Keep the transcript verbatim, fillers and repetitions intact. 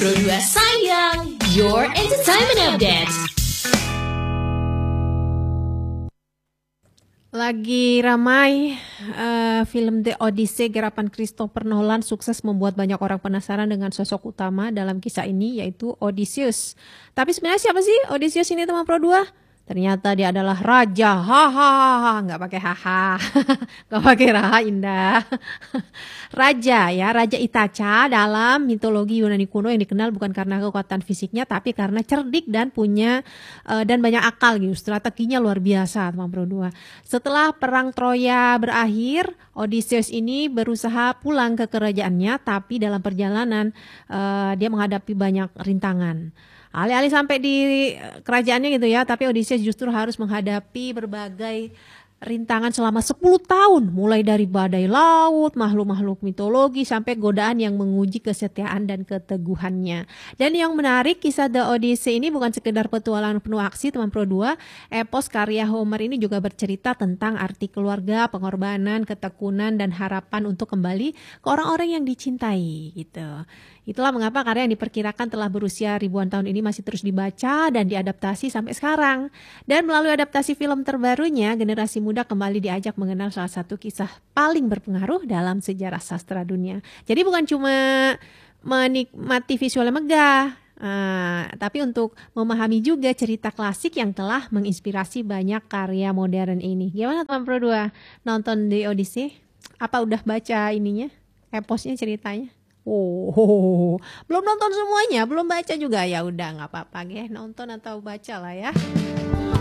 Pro dua Sayang, your entertainment update. Lagi ramai uh, film The Odyssey garapan Christopher Nolan sukses membuat banyak orang penasaran dengan sosok utama dalam kisah ini, yaitu Odysseus. Tapi sebenarnya siapa sih Odysseus ini, teman Pro dua? Ternyata dia adalah raja, hahaha, nggak pakai haha, nggak pakai raha, indah. Raja ya, Raja Itaca dalam mitologi Yunani kuno yang dikenal bukan karena kekuatan fisiknya, tapi karena cerdik dan punya uh, dan banyak akal gitu. Strateginya luar biasa, teman Pro dua. Setelah perang Troya berakhir, Odysseus ini berusaha pulang ke kerajaannya, tapi dalam perjalanan uh, dia menghadapi banyak rintangan. Alih-alih sampai di kerajaannya gitu ya, tapi Odysseus justru harus menghadapi berbagai rintangan selama sepuluh tahun, mulai dari badai laut, makhluk-makhluk mitologi, sampai godaan yang menguji kesetiaan dan keteguhannya. Dan yang menarik, kisah The Odyssey ini bukan sekedar petualangan penuh aksi, teman Pro dua. Epos karya Homer ini juga bercerita tentang arti keluarga, pengorbanan, ketekunan, dan harapan untuk kembali ke orang-orang yang dicintai gitu. Itulah mengapa karya yang diperkirakan telah berusia ribuan tahun ini masih terus dibaca dan diadaptasi sampai sekarang. Dan melalui adaptasi film terbarunya, generasi muda kembali diajak mengenal salah satu kisah paling berpengaruh dalam sejarah sastra dunia. Jadi bukan cuma menikmati visualnya megah, uh, tapi untuk memahami juga cerita klasik yang telah menginspirasi banyak karya modern ini. Gimana teman Pro dua? Nonton The Odyssey? Apa udah baca ininya? Eposnya, ceritanya? Oh, belum nonton semuanya, belum baca juga, ya udah nggak apa-apa, nggih, nonton atau baca lah ya.